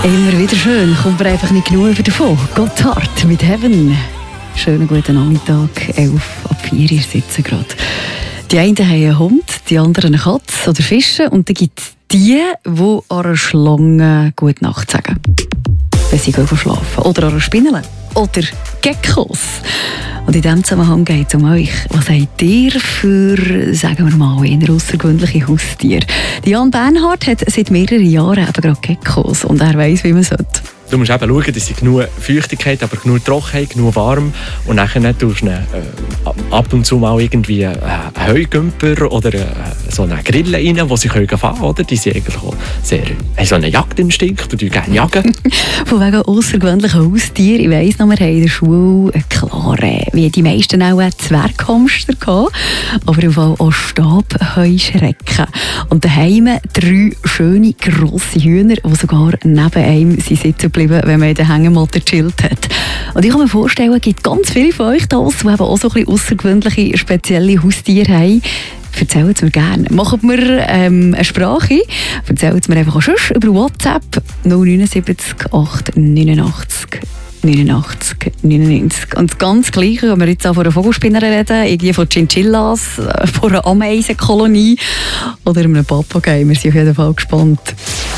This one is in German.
Immer wieder schön, kommt man einfach nicht genug davon. Gotthard mit Heaven. Schönen guten Nachmittag, 11 ab 4 Uhr sitzen gerade. Die einen haben einen Hund, die anderen eine Katze oder Fische. Und dann gibt es die einer Schlange gute Nacht sagen, wenn sie schlafen. Oder einer Spinne. Oder Geckos. Und in diesem Zusammenhang geht es um euch. Was habt ihr für, sagen wir mal, eher außergewöhnliche Haustiere? Jan Bernhard hat seit mehreren Jahren eben gerade Geckos und er weiss, wie man sollte. Du musst eben schauen, dass sie genug Feuchtigkeit, aber genug Trockenheit, genug warm. Und dann tust du ab und zu mal irgendwie einen Heugümper oder so eine Grille rein, wo sie fahren können. Oder? Die sind eigentlich auch haben so einen Jagdinstinkt und gerne jagen. Von wegen außergewöhnlichen Haustieren. Ich weiss noch, wir haben in der Schule klare, wie die meisten auch Zwerghamster gehabt, aber im Fall auch Stabheuschrecken. Und daheim 3 schöne, grosse Hühner, die sogar neben einem sitzen geblieben, wenn man in der Hängematte gechillt hat. Und ich kann mir vorstellen, es gibt ganz viele von euch da, die eben auch so ein bisschen außergewöhnliche, spezielle Haustiere haben. Erzählt es mir gerne. Macht mir eine Sprache. Erzählt es mir einfach auch sonst über WhatsApp 079 889 89 99. Und ganz gleich, wenn wir jetzt auch von einer Vogelspinner reden, irgendwie von Chinchillas, von einer Ameisenkolonie oder einem Papagei. Wir sind auf jeden Fall gespannt.